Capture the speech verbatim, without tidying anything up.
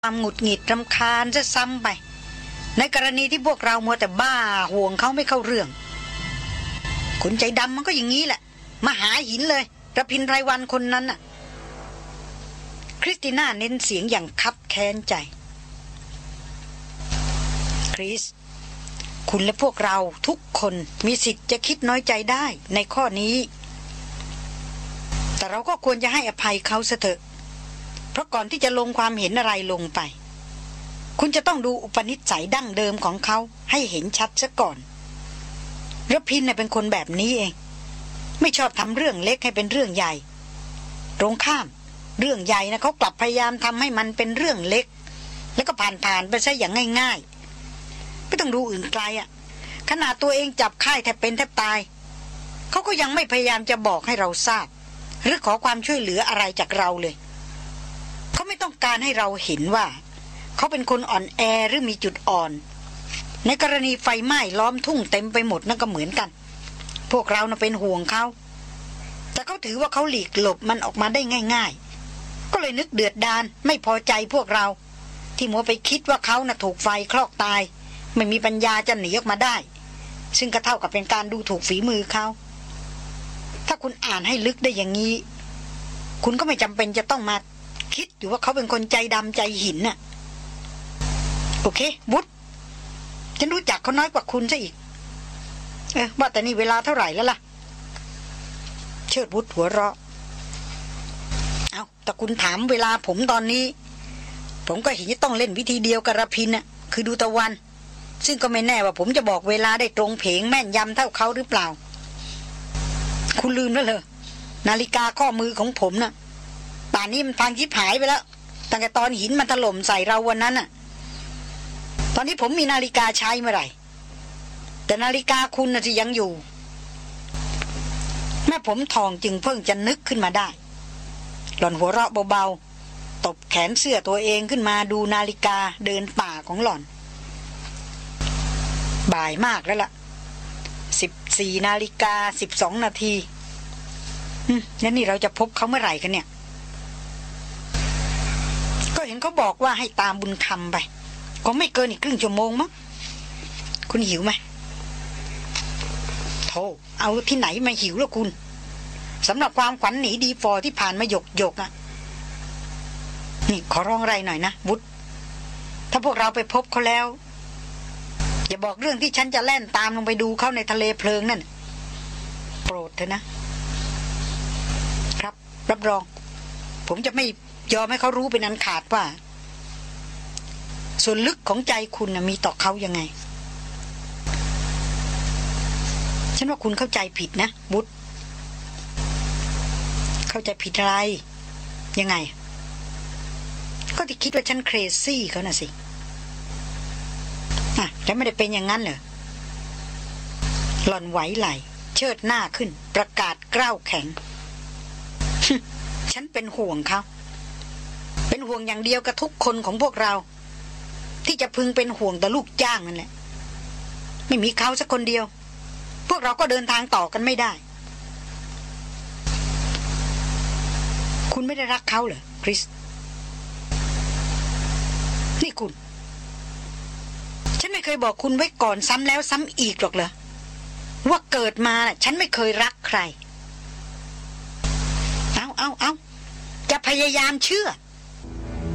ความหงุดหงิดรำคาญจะซ้ำไปในกรณีที่พวกเรามัวแต่บ้าห่วงเขาไม่เข้าเรื่องขุนใจดำมันก็อย่างนี้แหละมาหาหินเลยระพินไรวันคนนั้นน่ะคริสติน่าเน้นเสียงอย่างคับแค้นใจคริสคุณและพวกเราทุกคนมีสิทธิ์จะคิดน้อยใจได้ในข้อนี้แต่เราก็ควรจะให้อภัยเขาซะเถอะเพราะก่อนที่จะลงความเห็นอะไรลงไปคุณจะต้องดูอุปนิสัยดั้งเดิมของเขาให้เห็นชัดซะก่อนระพินน่ะเป็นคนแบบนี้เองไม่ชอบทำเรื่องเล็กให้เป็นเรื่องใหญ่ตรงข้ามเรื่องใหญ่นะเขากลับพยายามทำให้มันเป็นเรื่องเล็กแล้วก็ผ่านๆไปซะอย่างง่ายๆไม่ต้องดูอื่นไกลอ่ะขนาดตัวเองจับค่ายแทบเป็นแทบตายเขาก็ยังไม่พยายามจะบอกให้เราทราบหรือขอความช่วยเหลืออะไรจากเราเลยเขาไม่ต้องการให้เราเห็นว่าเขาเป็นคนอ่อนแอหรือมีจุดอ่อนในกรณีไฟไหม้ล้อมทุ่งเต็มไปหมดนั่นก็เหมือนกันพวกเราน่ะเป็นห่วงเขาแต่เขาถือว่าเขาหลีกหลบมันออกมาได้ง่ายๆก็เลยนึกเดือดดาลไม่พอใจพวกเราที่มัวไปคิดว่าเขาน่ะถูกไฟคลอกตายไม่มีปัญญาจะหนีออกมาได้ซึ่งก็เท่ากับเป็นการดูถูกฝีมือเขาถ้าคุณอ่านให้ลึกได้อย่างนี้คุณก็ไม่จำเป็นจะต้องมาคิดอยู่ว่าเขาเป็นคนใจดำใจหินน่ะโอเคบุตรฉันรู้จักเขาน้อยกว่าคุณซะอีกเออว่าแต่นี่เวลาเท่าไหร่แล้วล่ะเชิดบุตรหัวเราะเอาแต่คุณถามเวลาผมตอนนี้ผมก็เห็นจะต้องเล่นวิธีเดียวกับระพินน่ะคือดูตะวันซึ่งก็ไม่แน่ว่าผมจะบอกเวลาได้ตรงเพงแม่นยำเท่าเขาหรือเปล่าคุณลืมแล้วเหรอนาฬิกาข้อมือของผมน่ะป่านนี้มันพังชิบหายไปแล้วตั้งแต่ตอนหินมันถล่มใส่เราวันนั้นน่ะตอนนี้ผมมีนาฬิกาใช้เมื่อไหร่แต่นาฬิกาคุณน่ะที่ยังอยู่แม่ผมทองจึงเพิ่งจะนึกขึ้นมาได้หล่อนหัวเราะเบาๆตบแขนเสื้อตัวเองขึ้นมาดูนาฬิกาเดินป่าของหล่อนบ่ายมากแล้วล่ะสิบสี่นาฬิกาสิบสองนาทีอืมแล้วนี่เราจะพบเขาเมื่อไหร่กันเนี่ยก็เห็นเขาบอกว่าให้ตามบุญธรรมไปก็ไม่เกินอีกครึ่งชั่วโมงมั้งคุณหิวไหมโธ่เอาที่ไหนมาหิวแล้วคุณสำหรับความขวัญหนีดีฟอที่ผ่านมาหยกหยกอ่ะนี่ขอร้องอะไรหน่อยนะวุฒถ้าพวกเราไปพบเขาแล้วอย่าบอกเรื่องที่ฉันจะแล่นตามลงไปดูเขาในทะเลเพลิงนั่นโปรดเถอะนะครับรับรองผมจะไม่ยอมให้เขารู้เป็นอันขาดว่าส่วนลึกของใจคุณนะมีต่อเขายังไงฉันว่าคุณเข้าใจผิดนะบุตรเข้าใจผิดอะไรยังไงก็ที่คิดว่าฉันเครซี่เขาน่ะสิอ่ะแล้วไม่ได้เป็นอย่างนั้นเหรอหล่อนไหวไหลเชิดหน้าขึ้นประกาศกล้าวแข็ง ฉันเป็นห่วงเขาเป็นห่วงอย่างเดียวกับทุกคนของพวกเราที่จะพึงเป็นห่วงแต่ลูกจ้างนั่นแหละไม่มีเขาสักคนเดียวพวกเราก็เดินทางต่อกันไม่ได้คุณไม่ได้รักเขาเหรอคริสนี่คุณฉันไม่เคยบอกคุณไว้ก่อนซ้ำแล้วซ้ำอีกหรอกเหรอว่าเกิดมาน่ะฉันไม่เคยรักใครเอาเอาเอาจะพยายามเชื่อ